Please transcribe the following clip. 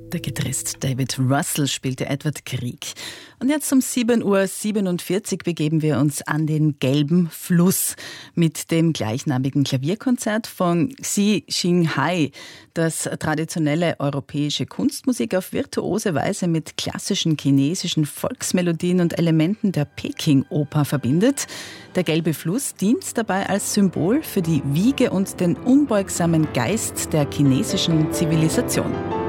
Der Gitarrist David Russell spielte Edward Grieg. Und jetzt um 7:47 Uhr begeben wir uns an den Gelben Fluss mit dem gleichnamigen Klavierkonzert von Xi Xinghai, das traditionelle europäische Kunstmusik auf virtuose Weise mit klassischen chinesischen Volksmelodien und Elementen der Peking-Oper verbindet. Der Gelbe Fluss dient dabei als Symbol für die Wiege und den unbeugsamen Geist der chinesischen Zivilisation.